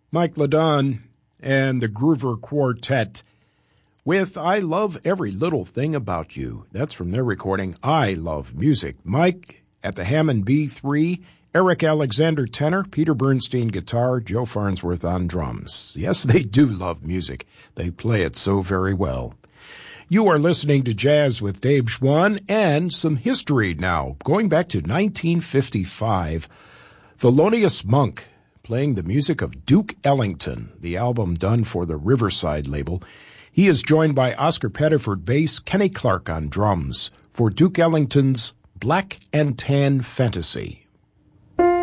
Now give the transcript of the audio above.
Mike LeDon and the Groover Quartet with I Love Every Little Thing About You. That's from their recording, I Love Music. Mike at the Hammond B3, Eric Alexander tenor, Peter Bernstein guitar, Joe Farnsworth on drums. Yes, they do love music. They play it so very well. You are listening to Jazz with Dave Schwann and some history now. Going back to 1955, Thelonious Monk playing the music of Duke Ellington, the album done for the Riverside label. He is joined by Oscar Pettiford bass, Kenny Clark on drums for Duke Ellington's Black and Tan Fantasy.